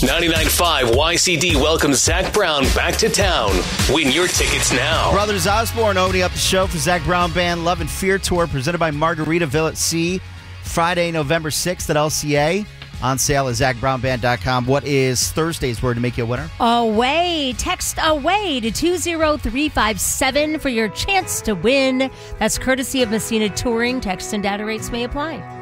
99.5 YCD welcomes Zach Brown back to town. Win your tickets now. Brothers Osborne opening up the show for Zach Brown Band Love and Fear Tour presented by Margaritaville at Sea. Friday, November 6th at LCA. On sale at ZachBrownBand.com. What is Thursday's word to make you a winner? Away. Text away to 20357 for your chance to win. That's courtesy of Messina Touring. Text and data rates may apply.